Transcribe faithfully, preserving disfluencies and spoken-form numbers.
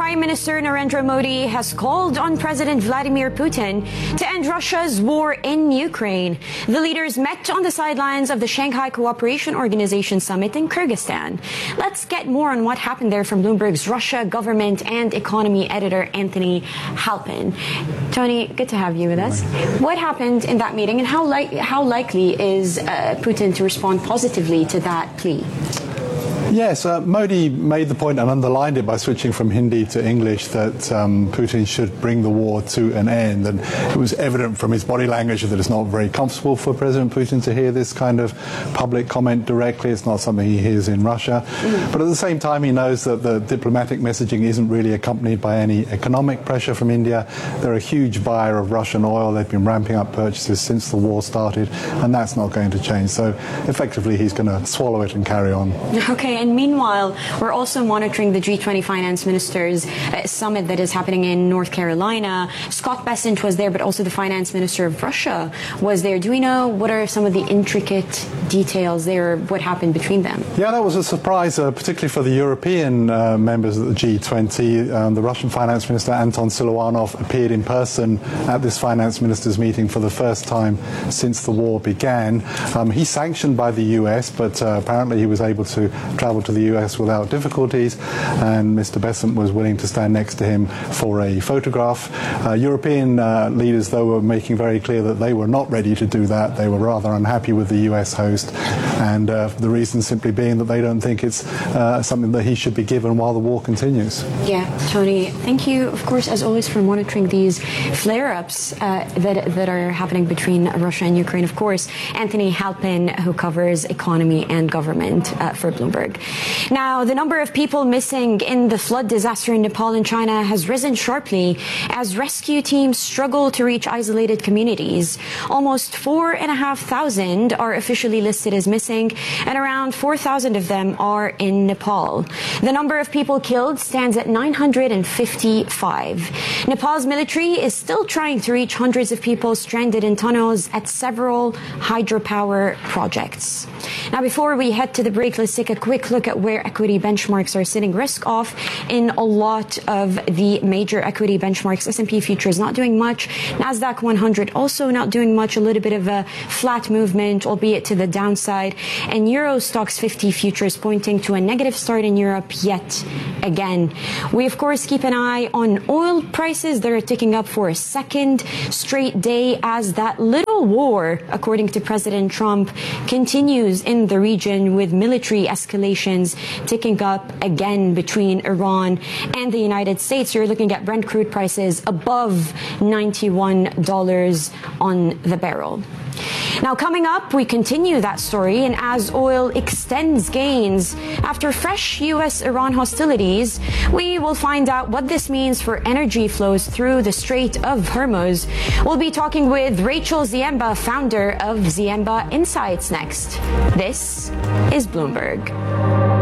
Prime Minister Narendra Modi has called on President Vladimir Putin to end Russia's war in Ukraine. The leaders met on the sidelines of the Shanghai Cooperation Organization summit in Kyrgyzstan. Let's get more on what happened there from Bloomberg's Russia government and economy editor Anthony Halpin. Tony, good to have you with us. What happened in that meeting, and how, li- how likely is uh, Putin to respond positively to that plea? Yes, uh, Modi made the point and underlined it by switching from Hindi to English that um, Putin should bring the war to an end. And it was evident from his body language that it's not very comfortable for President Putin to hear this kind of public comment directly. It's not something he hears in Russia. Mm. But at the same time, he knows that the diplomatic messaging isn't really accompanied by any economic pressure from India. They're a huge buyer of Russian oil. They've been ramping up purchases since the war started, and that's not going to change. So effectively, he's going to swallow it and carry on. Okay. And meanwhile, we're also monitoring the G twenty finance ministers uh, summit that is happening in North Carolina. Scott Bessent was there, but also the finance minister of Russia was there. Do we know what are some of the intricate details there, what happened between them? Yeah, that was a surprise, uh, particularly for the European uh, members of the G twenty. Um, the Russian finance minister, Anton Siluanov, appeared in person at this finance ministers meeting for the first time since the war began. Um, he's sanctioned by the U S, but uh, apparently he was able to travel to the U S without difficulties, and Mister Bessent was willing to stand next to him for a photograph. Uh, European uh, leaders, though, were making very clear that they were not ready to do that. They were rather unhappy with the U S host, and uh, the reason simply being that they don't think it's uh, something that he should be given while the war continues. Yeah, Tony, thank you, of course, as always, for monitoring these flare-ups uh, that, that are happening between Russia and Ukraine. Of course, Anthony Halpin, who covers economy and government uh, for Bloomberg. Now, the number of people missing in the flood disaster in Nepal and China has risen sharply as rescue teams struggle to reach isolated communities. Almost four and a half thousand are officially listed as missing, and around four thousand of them are in Nepal. The number of people killed stands at nine hundred fifty-five. Nepal's military is still trying to reach hundreds of people stranded in tunnels at several hydropower projects. Now, before we head to the break, let's take a quick look at where equity benchmarks are sitting risk off in a lot of the major equity benchmarks. S and P futures not doing much. NASDAQ one hundred also not doing much. A little bit of a flat movement, albeit to the downside. And Euro Stoxx fifty futures pointing to a negative start in Europe yet again. We, of course, keep an eye on oil prices. They're ticking up for a second straight day as that little war, according to President Trump, continues in the region, with military escalations ticking up again between Iran and the United States. You're looking at Brent crude prices above ninety-one dollars on the barrel. Now, coming up, we continue that story, and as oil extends gains after fresh U S Iran hostilities, we will find out what this means for energy flows through the Strait of Hormuz. We'll be talking with Rachel Ziemba, founder of Ziemba Insights, next. This is Bloomberg.